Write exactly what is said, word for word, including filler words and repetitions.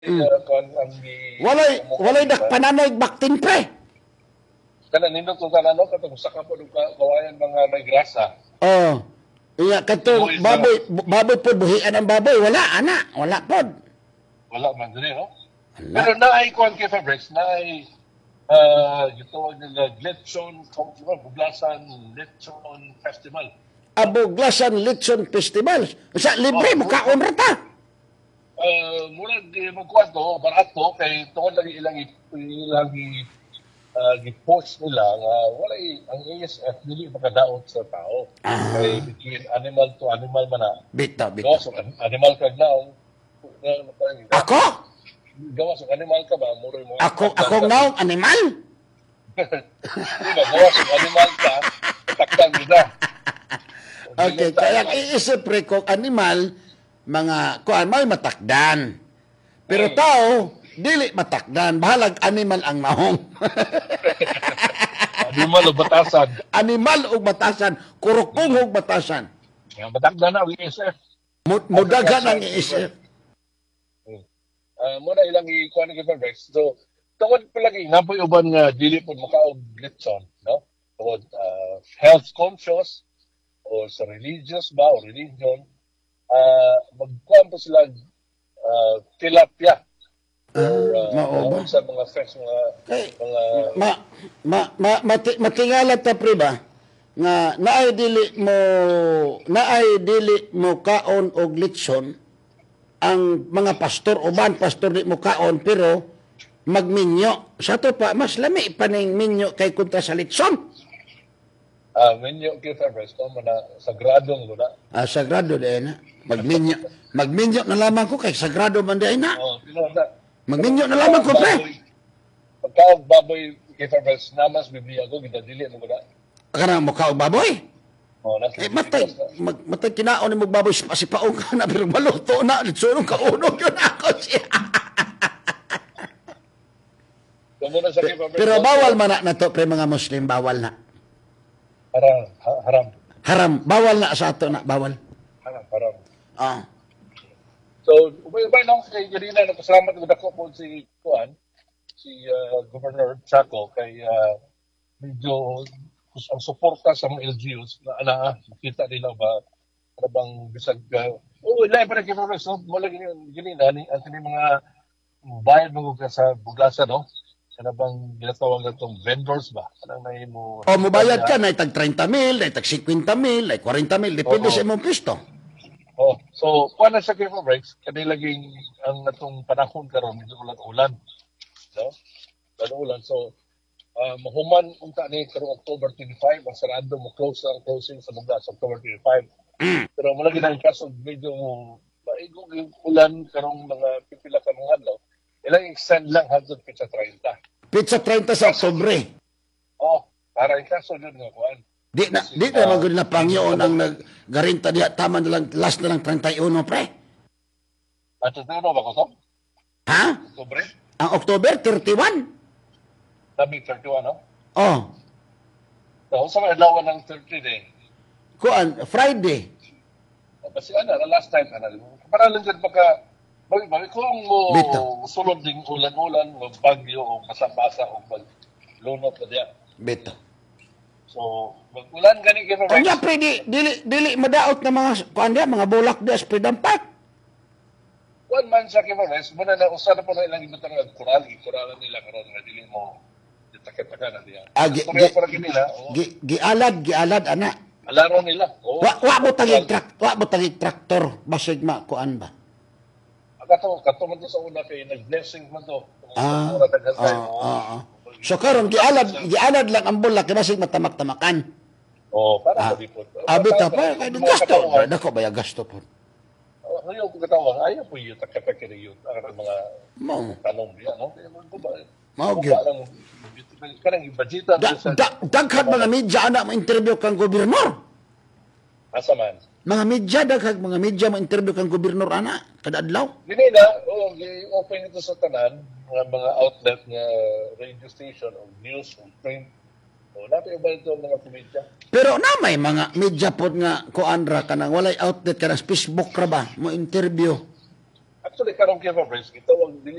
Mm. uh, kon ang gi Walay walay dakpananoy baktin pre. kana nindot ko kana no katong saka po ka kawayan mga may grasa. Oh. Iya kato Boy, baboy baboy pod buhian ang baboy wala ana, wala pod. Wala man diri no. Wala. Pero naay kon kay Fabrics naay uh, gitawag nila Lechon Buglasan Lechon Festival. Abuglasan Litson Festival. Sa libre mo kaon ra ta. Uh, murag di magkwato, barato kay tungod lagi ilang ilang uh, gi-post nila nga wala ang A S F dili makadaot sa tao. Ah. Kay between animal to animal man na. Bita Gawa bita. sa animal ka now. Ako? Gawa sa animal ka ba muro mo. Ako ako naong animal? Diba, gawa sa animal ka, taktan nila. Okay, kaya iisip re ko animal mga kuan may matakdan. Pero tao dili matakdan, bahalag animal ang naong. Animal o batasan. Animal ug batasan, kurukong ug batasan. Nga matakda na ang A S F. Mud- Mudagan ang iisip. Uh, muna ilang ikuha ni Fabrics. So, tungod pa lagi, nga po uban nga dili po makaog litson, no? Tungod uh, health conscious o sa religious ba o religion, uh, magkuhan po sila uh, tilapia or uh, mao ba? mga sa mga fresh mga Kay mga ma ma, ma mati, matingala ta pre ba nga naay dili mo naay dili mo kaon og litson ang mga pastor uban pastor di mo kaon pero magminyo sa to pa mas lami pa ning minyo kay kontra sa litson. uh, menu kay Fabrics ko man sagradong luna. Ah, sagrado di na magminyo magminyo na lamang ko kay sagrado man di na Oh, pino na. magminyo na lamang ko pre. Pagkaog baboy kay Fabrics namas Biblia ko gidadili mo na. Kana mo kaog baboy. Oh, nasa Eh, matay, mag, matay kinaon ni magbaboy sa pasipaong ka na, pero maluto na, litsunong kaunog yun ako siya. Muna sa kay Fabrics. Pero bawal man na, na to, pre mga Muslim, bawal na. Haram, ha- haram. Haram, bawal na sa ato na, bawal. Haram, haram. Ah. So, ubay-ubay lang kay Janina, nagpasalamat ko dako po si Juan, si uh, Governor Chaco, kay uh, medyo ang suporta sa mga L G Us na ana, makita nila ba ano bang bisag uh, oh, lain pa rin kay Flores, no? Mula gini, Janina, ni, ang kini mga bayad mo ka sa Buglasan, no? Ano bang ginatawag na itong vendors ba? Anong na mo... O, mubayad ka, na itag thirty mil, na itag fifty mil, na forty mil, depende Oo. sa imong pisto. Oh, so kuha na sa kay Fabrics, kani laging ang atong panahon karon medyo ulan-ulan. No? Ulan-ulan. So uh, mahuman unta ni karong October twenty-five, ang sarado mo close ang closing sa Buglas October twenty-five. Pero wala gid ang kaso medyo maigong yung ulan karong mga pipila ka mga adlaw. Ilang extend lang hangtod pitsa thirty. Pizza thirty sa Oktubre. Oh, para ang kaso yun nga kuan. Di na, di na magod na pangyoon ang naggarinta diya, tama na lang, last na lang thirty-one, pre. At ito ba ko to? Ha? October? Ang October, thirty-one? Tabi thirty-one, no? Oh, So, sa mga adlaw ng thirty day. kuan, Friday. Kasi ano, na last time, ano, para lang dyan baka, bagi, bagi, kung mo Bito. sulod ding ulan-ulan, o bagyo, o basa-basa, o maglunot na diya. Beto. So, mag-ulan gani kay Fabrics. Kanya pre, di, dili, dili madaot na mga, kuan diya, mga bulak diya, sa Freedom Park. One man sa kay Fabrics, muna na, usa na po na ilang ibutang nagkural, ikuralan nila karon nga dili mo, ditakit-taka na diya. Ah, gi- Istorya gi- para nila, o, Gi, gialad, gialad, ana. alaro nila. O, Wa, wa mo tagig trak, wa mo tagig traktor, basig ma, kuan ba? Kato, kato man to sa una kay nag-blessing man to. Ah, Ora daghan ah, tayo, ah, ah. So karon gialad, gialad lang ang bulak, kay basig matamak-tamakan. O, para Ah, sa dipot. abit na pa, kay gasto, dako ba ya gasto po. Ayaw ko katawang, ayaw po yung takapake na yun. Ang mga Mo, tanong niya, no? Kaya mga ba? Mao gyud. Kanang ibajita Da, da, daghan mga media ana mo interview kang gobernador. Asa man. Mga media daghang mga media mo interview kang gobernador ana kada adlaw. Dili na, oh, i-open ito sa tanan, mga mga outlet nga radio station o news o print. O, natin ba ito mga komedya? Pero na may mga media pod nga kuan ra kanang walay outlet kanang Facebook ra ba mo interview. Actually, karong kaya pa, Pres, ito ang